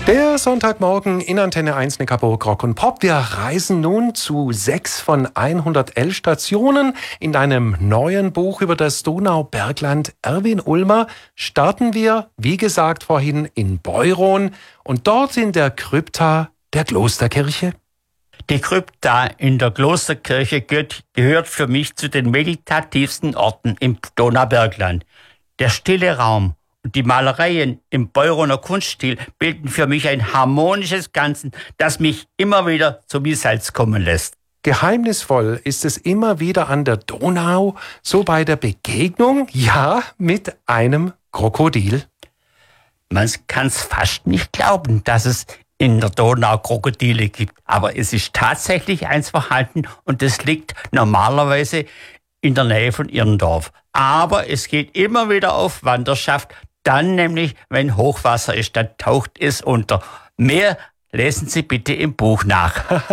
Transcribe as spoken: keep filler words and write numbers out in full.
Der Sonntagmorgen in Antenne eins Neckarburg Rock und Pop. Wir reisen nun zu sechs von hundertelf Stationen. In einem neuen Buch über das Donaubergland Erwin Ulmer starten wir, wie gesagt vorhin, in Beuron und dort in der Krypta der Klosterkirche. Die Krypta in der Klosterkirche gehört für mich zu den meditativsten Orten im Donaubergland. Der stille Raum und die Malereien im Beuroner Kunststil bilden für mich ein harmonisches Ganzen, das mich immer wieder zum Missals kommen lässt. Geheimnisvoll ist es immer wieder an der Donau, so bei der Begegnung, ja, mit einem Krokodil. Man kann es fast nicht glauben, dass es in der Donau Krokodile gibt, aber es ist tatsächlich eins vorhanden und es liegt normalerweise in der Nähe von Irndorf. Aber es geht immer wieder auf Wanderschaft, dann nämlich, wenn Hochwasser ist, dann taucht es unter. Mehr lesen Sie bitte im Buch nach.